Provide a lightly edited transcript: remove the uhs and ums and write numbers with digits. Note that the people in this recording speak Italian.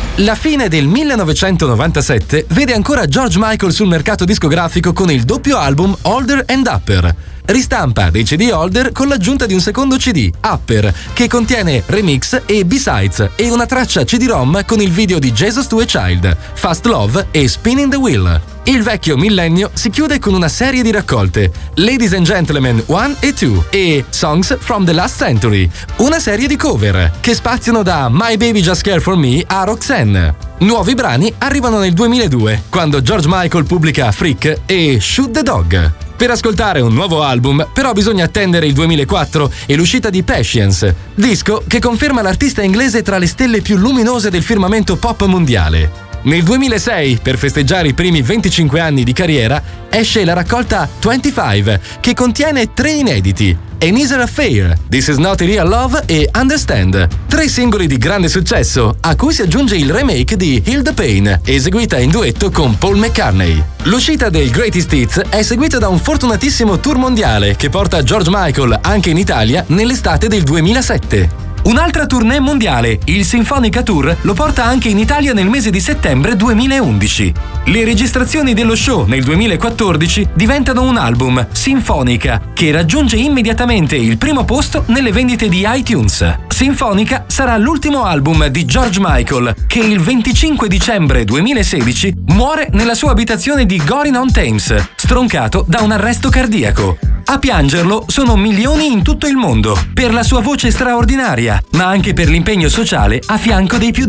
La fine del 1997 vede ancora George Michael sul mercato discografico con il doppio album Older and Upper. Ristampa dei CD Older con l'aggiunta di un secondo CD, Upper, che contiene remix e B-sides e una traccia CD-ROM con il video di Jesus to a Child, Fast Love e Spinning the Wheel. Il vecchio millennio si chiude con una serie di raccolte, Ladies and Gentlemen 1 e 2 e Songs from the Last Century, una serie di cover che spaziano da My Baby Just Care for Me a Roxanne. Nuovi brani arrivano nel 2002, quando George Michael pubblica Freak e Shoot the Dog. Per ascoltare un nuovo album, però, bisogna attendere il 2004 e l'uscita di Patience, disco che conferma l'artista inglese tra le stelle più luminose del firmamento pop mondiale. Nel 2006, per festeggiare i primi 25 anni di carriera, esce la raccolta 25, che contiene 3 inediti: An Easier Affair, This Is Not a Real Love e Understand. 3 singoli di grande successo, a cui si aggiunge il remake di Heal the Pain, eseguita in duetto con Paul McCartney. L'uscita del Greatest Hits è seguita da un fortunatissimo tour mondiale che porta George Michael anche in Italia nell'estate del 2007. Un'altra tournée mondiale, il Sinfonica Tour, lo porta anche in Italia nel mese di settembre 2011. Le registrazioni dello show nel 2014 diventano un album, Sinfonica, che raggiunge immediatamente il primo posto nelle vendite di iTunes. Sinfonica sarà l'ultimo album di George Michael, che il 25 dicembre 2016 muore nella sua abitazione di Goring-on-Thames, stroncato da un arresto cardiaco. A piangerlo sono milioni in tutto il mondo, per la sua voce straordinaria, ma anche per l'impegno sociale a fianco dei più